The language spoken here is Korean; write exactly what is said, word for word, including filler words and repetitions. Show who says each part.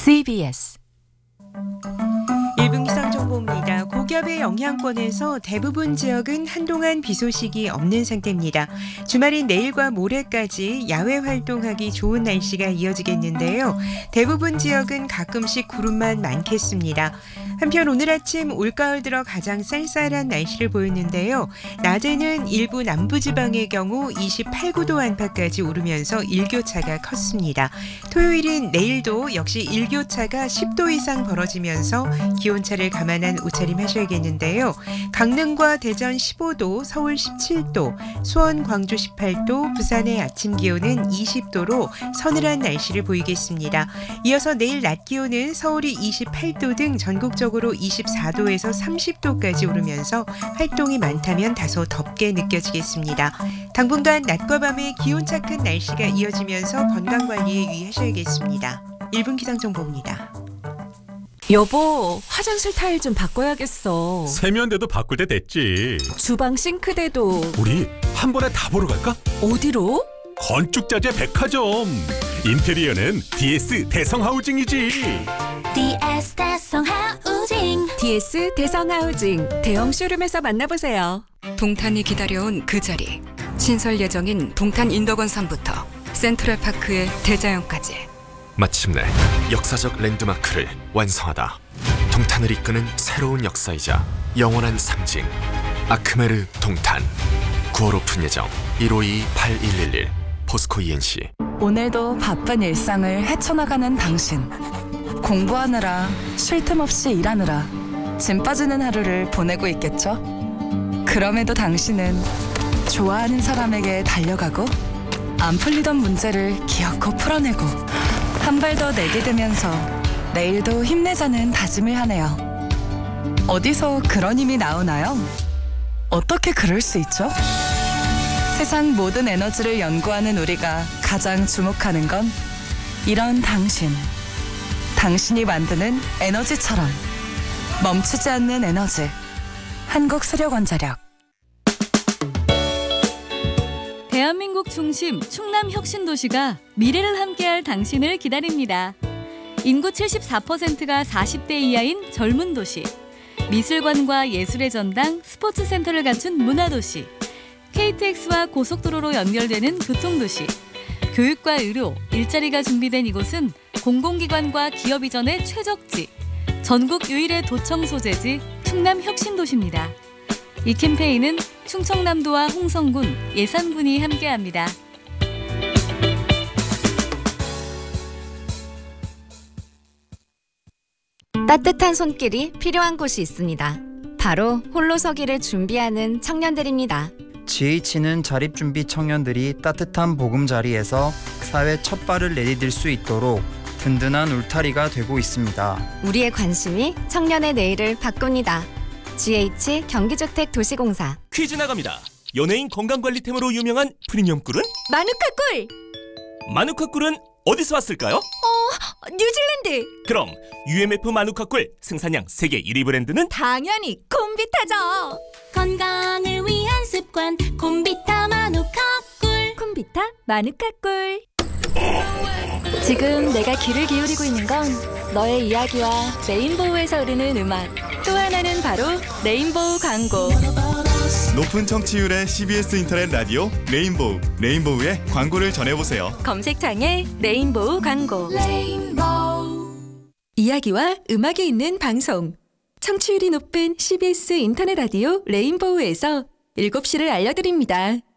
Speaker 1: 씨비에스
Speaker 2: 일 분 기상정보입니다. 고기압의 영향권에서 대부분 지역은 한동안 비 소식이 없는 상태입니다. 주말인 내일과 모레까지 야외 활동하기 좋은 날씨가 이어지겠는데요. 대부분 지역은 가끔씩 구름만 많겠습니다. 한편 오늘 아침 올가을 들어 가장 쌀쌀한 날씨를 보였는데요. 낮에는 일부 남부지방의 경우 이십팔, 구 도 안팎까지 오르면서 일교차가 컸습니다. 토요일인 내일도 역시 일교차가 십 도 이상 벌어지면서 기온차를 감안한 옷차림 하셔야겠는데요. 강릉과 대전 십오 도, 서울 십칠 도, 수원, 광주 십팔 도, 부산의 아침 기온은 이십 도로 서늘한 날씨를 보이겠습니다. 이어서 내일 낮 기온은 서울이 이십팔 도 등 전국적으로 이십사 도에서 삼십 도까지 오르면서 활동이 많다면 다소 덥게 느껴지겠습니다. 당분간 낮과 밤의 기온차 큰 날씨가 이어지면서 건강관리에 유의하셔야겠습니다. 일 분 기상정보입니다.
Speaker 1: 여보, 화장실 타일 좀 바꿔야겠어.
Speaker 3: 세면대도 바꿀 때 됐지.
Speaker 1: 주방 싱크대도.
Speaker 3: 우리 한 번에 다 보러 갈까?
Speaker 1: 어디로?
Speaker 3: 건축자재 백화점. 인테리어는 디에스 대성하우징이지.
Speaker 4: 디에스 대성하우징.
Speaker 1: 디에스 대성하우징 대형 쇼룸에서 만나보세요.
Speaker 5: 동탄이 기다려온 그 자리. 신설 예정인 동탄 인덕원삼부터 센트럴파크의 대자연까지.
Speaker 6: 마침내 역사적 랜드마크를 완성하다. 동탄을 이끄는 새로운 역사이자 영원한 상징. 아크메르 동탄. 구월 오픈 예정. 일오이 팔일일일. 포스코 이엔씨.
Speaker 7: 오늘도 바쁜 일상을 헤쳐나가는 당신. 공부하느라 쉴 틈 없이 일하느라 짐 빠지는 하루를 보내고 있겠죠? 그럼에도 당신은 좋아하는 사람에게 달려가고 안 풀리던 문제를 기어코 풀어내고 한 발 더 내디디면서 내일도 힘내자는 다짐을 하네요. 어디서 그런 힘이 나오나요? 어떻게 그럴 수 있죠? 세상 모든 에너지를 연구하는 우리가 가장 주목하는 건 이런 당신. 당신이 만드는 에너지처럼 멈추지 않는 에너지. 한국수력원자력.
Speaker 8: 대한민국 중심 충남 혁신도시가 미래를 함께할 당신을 기다립니다. 인구 칠십사 퍼센트가 사십 대 이하인 젊은 도시, 미술관과 예술의 전당, 스포츠센터를 갖춘 문화도시, 케이티엑스와 고속도로로 연결되는 교통도시, 교육과 의료, 일자리가 준비된 이곳은 공공기관과 기업 이전의 최적지, 전국 유일의 도청 소재지 충남 혁신도시입니다. 이 캠페인은 충청남도와 홍성군, 예산군이 함께합니다.
Speaker 9: 따뜻한 손길이 필요한 곳이 있습니다. 바로 홀로서기를 준비하는 청년들입니다.
Speaker 10: 지에이치는 자립준비 청년들이 따뜻한 보금자리에서 사회 첫 발을 내디딜 수 있도록 든든한 울타리가 되고 있습니다.
Speaker 9: 우리의 관심이 청년의 내일을 바꿉니다. 지에이치 경기주택도시공사.
Speaker 11: 퀴즈 나갑니다. 연예인 건강관리템으로 유명한 프리미엄 꿀은?
Speaker 4: 마누카 꿀.
Speaker 11: 마누카 꿀은 어디서 왔을까요?
Speaker 4: 어, 뉴질랜드.
Speaker 11: 그럼 유엠에프 마누카 꿀 생산량 세계 일 위 브랜드는?
Speaker 4: 당연히 콤비타죠. 건강을 위한 습관 콤비타 마누카 꿀.
Speaker 8: 콤비타 마누카 꿀.
Speaker 4: 지금 내가 귀를 기울이고 있는 건 너의 이야기와 레인보우에서 흐르는 음악. 또 하나는 바로 레인보우 광고.
Speaker 12: 높은 청취율의 씨비에스 인터넷 라디오 레인보우. 레인보우의 광고를 전해보세요.
Speaker 8: 검색창에 레인보우 광고.
Speaker 4: 레인보우.
Speaker 8: 이야기와 음악이 있는 방송. 청취율이 높은 씨비에스 인터넷 라디오 레인보우에서 일곱 시를 알려드립니다.